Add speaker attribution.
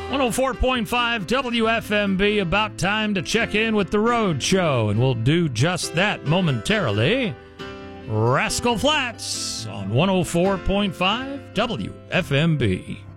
Speaker 1: 104.5 WFMB, about time to check in with the Road Show, and we'll do just that momentarily. Rascal Flatts on 104.5 WFMB.